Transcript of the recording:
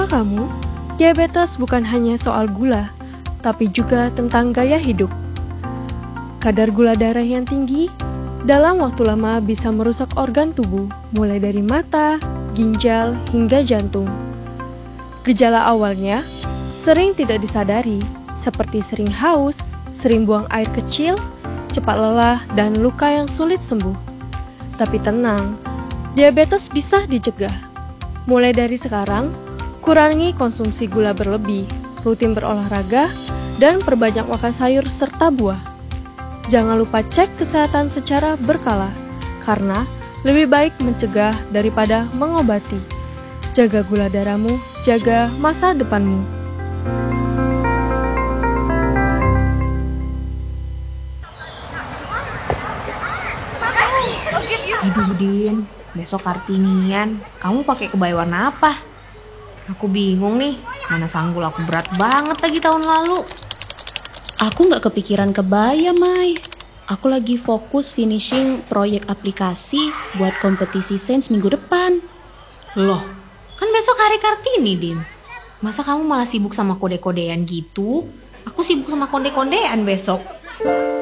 Tahukah kamu, diabetes bukan hanya soal gula, tapi juga tentang gaya hidup. Kadar gula darah yang tinggi dalam waktu lama bisa merusak organ tubuh, mulai dari mata, ginjal, hingga jantung. Gejala awalnya sering tidak disadari, seperti sering haus, sering buang air kecil, cepat lelah, dan luka yang sulit sembuh. Tapi tenang, diabetes bisa dicegah. Mulai dari sekarang, kurangi konsumsi gula berlebih, rutin berolahraga, dan perbanyak makan sayur serta buah. Jangan lupa cek kesehatan secara berkala, karena lebih baik mencegah daripada mengobati. Jaga gula darahmu, jaga masa depanmu. Aduh Din, besok Kartinian, kamu pakai kebaya warna apa? Aku bingung nih, mana sanggul aku berat banget lagi tahun lalu. Aku nggak kepikiran kebaya, Mai. Aku lagi fokus finishing proyek aplikasi buat kompetisi sains minggu depan. Loh, kan besok hari Kartini, Din. Masa kamu malah sibuk sama kode-kodean gitu? Aku sibuk sama konde-kondean besok.